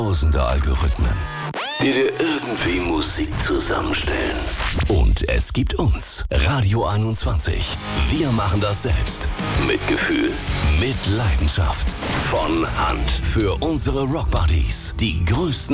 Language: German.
Tausende Algorithmen, die dir irgendwie Musik zusammenstellen. Und es gibt uns, Radio 21. Wir machen das selbst. Mit Gefühl, mit Leidenschaft. Von Hand. Für unsere Rockbuddies. Die größten